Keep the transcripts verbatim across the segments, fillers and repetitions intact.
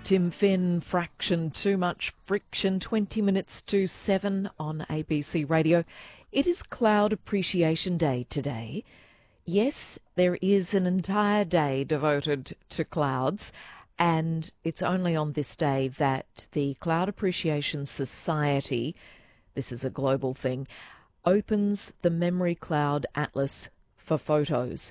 Tim Finn, Fraction, Too Much Friction, twenty minutes to seven on A B C Radio. It is Cloud Appreciation Day today. Yes, there is an entire day devoted to clouds, and it's only on this day that the Cloud Appreciation Society, this is a global thing, opens the Memory Cloud Atlas for photos.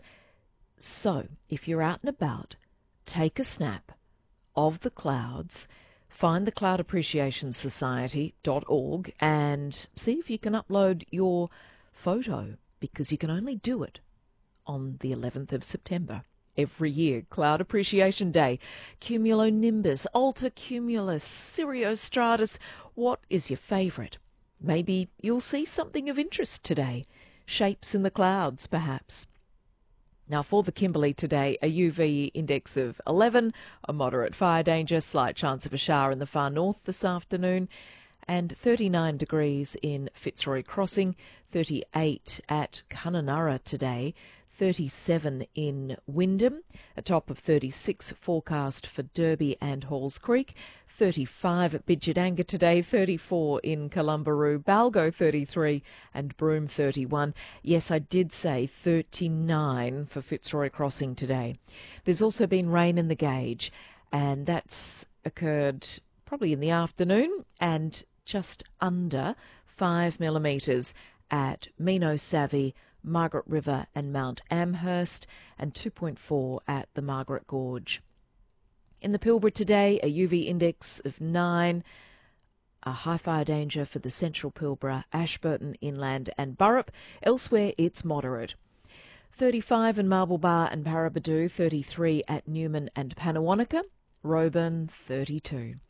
So, if you're out and about, take a snap of the clouds, find the cloud appreciation society dot org and see if you can upload your photo, because you can only do it on the eleventh of September every year. Cloud Appreciation Day. Cumulonimbus, Alta Cumulus, Cirrostratus. What is your favourite? Maybe you'll see something of interest today. Shapes in the clouds, perhaps. Now, for the Kimberley today, a U V index of eleven, a moderate fire danger, slight chance of a shower in the far north this afternoon, and thirty-nine degrees in Fitzroy Crossing, thirty-eight at Kununurra today, thirty-seven in Wyndham, a top of thirty-six forecast for Derby and Halls Creek, thirty-five at Bidjadanga today, thirty-four in Columbaroo, Balgo thirty-three and Broome thirty-one. Yes, I did say thirty-nine for Fitzroy Crossing today. There's also been rain in the gauge, and that's occurred probably in the afternoon, and just under five millimetres at Mino Savvy, Margaret River and Mount Amherst, and two point four at the Margaret Gorge. In the Pilbara today, a U V index of nine, a high fire danger for the central Pilbara, Ashburton, Inland and Burrup. Elsewhere, it's moderate. thirty-five in Marble Bar and Paraburdoo, thirty-three at Newman and Pannawonica, Roebourne thirty-two.